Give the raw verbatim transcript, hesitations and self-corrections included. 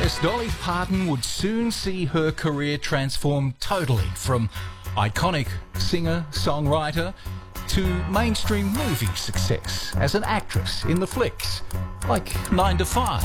Yes, Dolly Parton would soon see her career transform totally from iconic singer-songwriter to mainstream movie success as an actress in the flicks like nine to five.